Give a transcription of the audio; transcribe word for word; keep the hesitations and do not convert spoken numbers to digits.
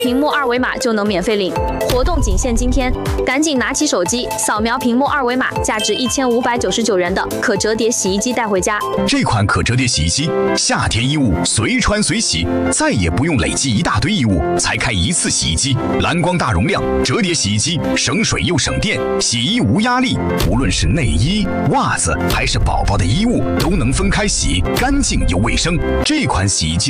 屏幕二维码就能免费领，活动仅限今天，赶紧拿起手机扫描屏幕二维码，价值一千五百九十九元的可折叠洗衣机带回家。 这款可折叠洗衣机，夏天衣物随穿随洗，再也不用累积一大堆衣物才开一次洗衣机。蓝光大容量折叠洗衣机，省水又省电，洗衣无压力，无论是内衣、袜子还是宝宝的衣物，都能分开洗，干净又卫生。这款洗衣机